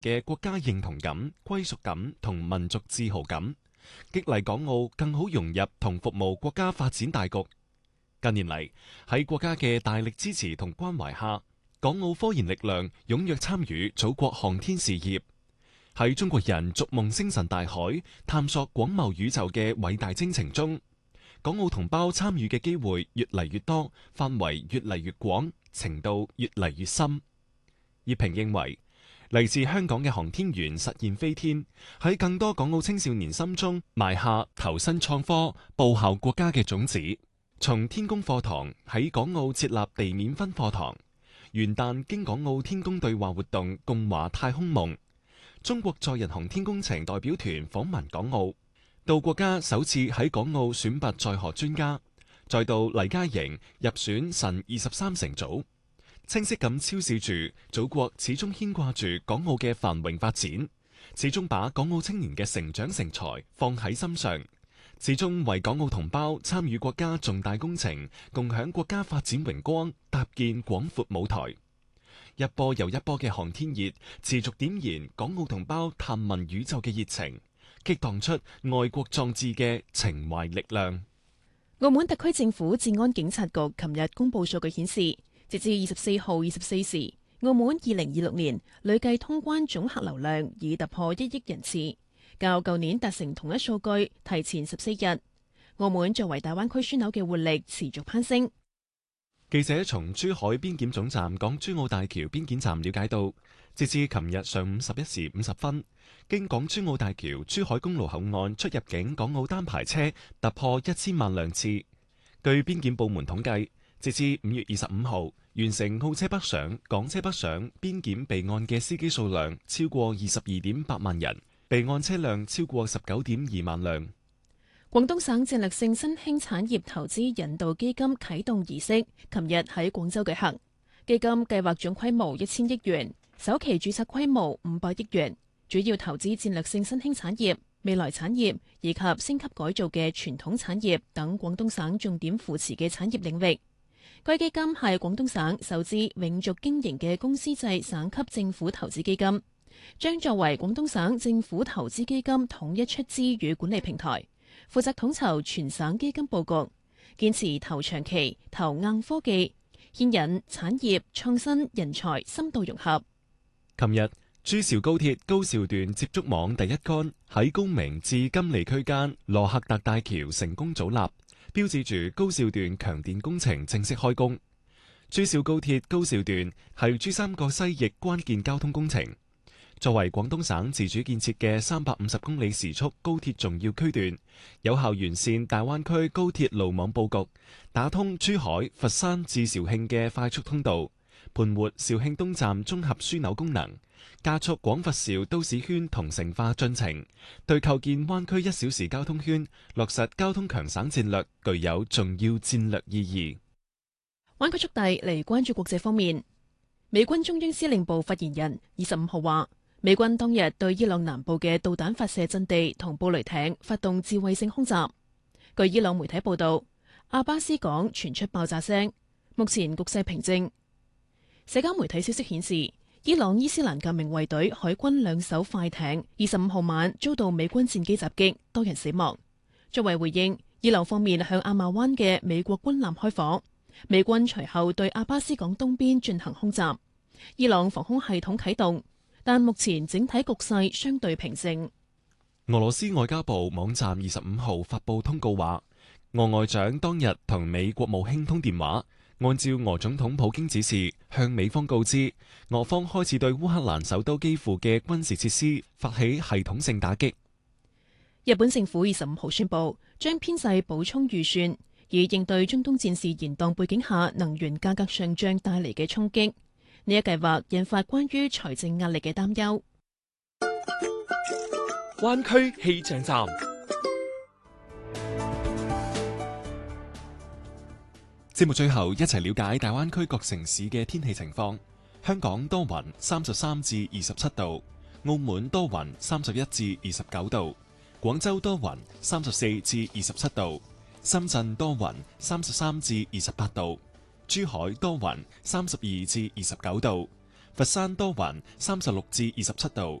嘅國家認同感、歸屬感同民族自豪感，激勵港澳更好融入同服務國家發展大局。近年嚟，喺國家嘅大力支持同關懷下，港澳科研力量踴躍參與祖國航天事業。喺中國人逐夢星辰大海、探索廣袤宇宙嘅偉大征程中，港澳同胞參與嘅機會越嚟越多，範圍越嚟越廣，程度越嚟越深。葉平認為，嚟自香港嘅航天員實現飛天，喺更多港澳青少年心中埋下投身創科、報效國家嘅種子。從天宮課堂喺港澳設立地面分課堂，元旦經港澳天宮對話活動共話太空夢，中國載人航天工程代表團訪問港澳，到國家首次喺港澳選拔載荷專家，再到黎嘉瑩入選神23成組，清晰咁昭示住祖國始終牽掛住港澳嘅繁榮發展，始終把港澳青年嘅成長成才放喺心上，始終為港澳同胞參與國家重大工程、共享國家發展榮光搭建廣闊舞台。一波又一波嘅航天熱，持續點燃港澳同胞探問宇宙嘅熱情，激盪出愛國壯志嘅情懷力量。 澳門特區政府治安警察局琴日公布數據顯示，截至24號24時，澳門2026年累計通關總客流量已突破1億人次，較舊年達成同一數據提前14日。澳門作為大灣區樞紐嘅活力持續攀升。 記者從珠海邊檢總站港珠澳大橋邊檢站了解到，截至琴日上午11時50分，經港珠澳大橋珠海公路口岸出入境港澳單牌車突破1000萬輛次。據邊檢部門統計，截至5月25號，完成澳車北上、港車北上邊檢備案嘅司機數量超過22.8萬人，備案車輛超過19.2萬輛。 廣東省戰略性新興產業投資引導基金啟動儀式，琴日喺廣州舉行。基金計劃總規模1000億元，首期註冊規模500億元，主要投資戰略性新興產業、未來產業以及升級改造嘅傳統產業等廣東省重點扶持嘅產業領域。該基金係廣東省首支永續經營嘅公司制省級政府投資基金，將作為廣東省政府投資基金統一出資與管理平台，負責統籌全省基金佈局，堅持投長期、投硬科技，牽引產業創新人才深度融合。 琴日，珠兆高鐵高兆段接觸網第一杆喺高明至金利區間羅克特大橋成功組立，標誌住高兆段強電工程正式開工。珠兆高鐵高兆段係珠三角西翼關鍵交通工程，作為廣東省自主建設嘅350公里時速高鐵重要區段，有效完善大灣區高鐵路網佈局，打通珠海、佛山至肇慶嘅快速通道，盤活肇慶東站綜合樞紐功能，加速廣佛肇都市圈同城化進程，對構建灣區1小時交通圈、落實交通強省戰略具有重要戰略意義。 灣區速遞嚟關注國際方面，美軍中央司令部發言人25號話，美軍當日對伊朗南部嘅導彈發射陣地同布雷艇發動智慧性空襲。據伊朗媒體報道，阿巴斯港傳出爆炸聲，目前局勢平靜。社交媒體消息顯示，伊朗伊斯蘭革命衛隊海軍2艘快艇25號晚遭到美軍戰機襲擊，多人死亡。作為回應，伊朗方面向阿馬灣嘅美國軍艦開火，美軍隨後對阿巴斯港東邊進行空襲。伊朗防空系統啟動，但目前整體局勢相對平靜。 俄羅斯外交部網站25號發布通告話，俄外長當日同美國務卿通電話，按照俄總統普京指示，向美方告知，俄方開始對烏克蘭首都基輔嘅軍事設施發起系統性打擊。 日本政府25號宣布，將編制補充預算，以應對中東戰事延宕背景下能源價格上漲帶嚟嘅衝擊。呢一計劃引發關於財政壓力嘅擔憂。 灣區氣象站， 節目最後一齊了解大灣區各城市嘅天氣情況。香港多雲，33至27度；澳門多雲，31至29度；廣州多雲，34至27度；深圳多雲，33至28度；珠海多雲，32至29度； 佛山多雲，36至27度。